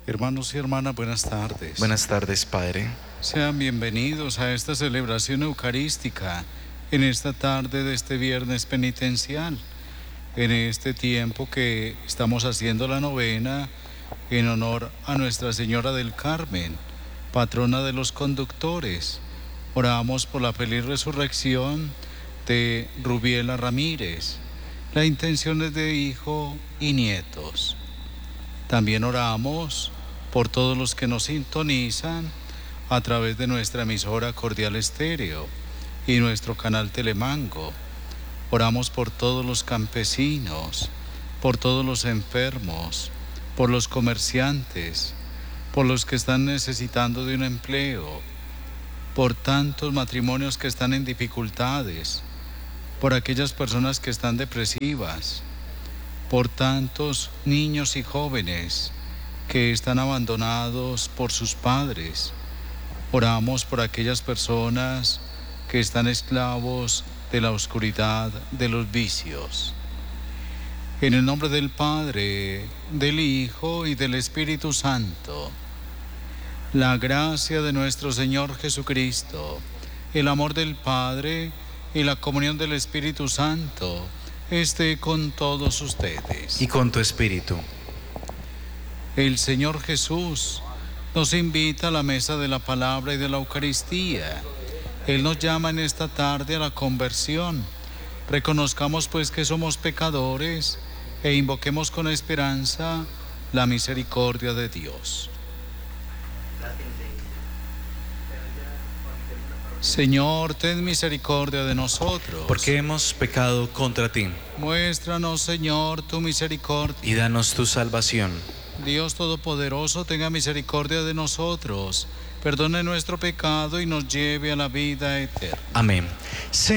Hermanos y hermanas, buenas tardes. Buenas tardes, Padre. Sean bienvenidos a esta celebración eucarística en esta tarde de este viernes penitencial, en este tiempo que estamos haciendo la novena en honor a Nuestra Señora del Carmen, patrona de los conductores. Oramos por la feliz resurrección de Rubiela Ramírez, las intenciones de hijo y nietos. También oramos por todos los que nos sintonizan a través de nuestra emisora Cordial Estéreo y nuestro canal Telemango. Oramos por todos los campesinos, por todos los enfermos, por los comerciantes, por los que están necesitando de un empleo, por tantos matrimonios que están en dificultades, por aquellas personas que están depresivas, por tantos niños y jóvenes que están abandonados por sus padres. Oramos por aquellas personas que están esclavos de la oscuridad de los vicios. En el nombre del Padre, del Hijo y del Espíritu Santo, la gracia de nuestro Señor Jesucristo, el amor del Padre y la comunión del Espíritu Santo esté con todos ustedes. Y con tu espíritu. El Señor Jesús nos invita a la mesa de la palabra y de la Eucaristía. Él nos llama en esta tarde a la conversión. Reconozcamos pues que somos pecadores e invoquemos con esperanza la misericordia de Dios. Señor, ten misericordia de nosotros. Porque hemos pecado contra ti. Muéstranos, Señor, tu misericordia. Y danos tu salvación. Dios Todopoderoso, tenga misericordia de nosotros, perdone nuestro pecado y nos lleve a la vida eterna. Amén.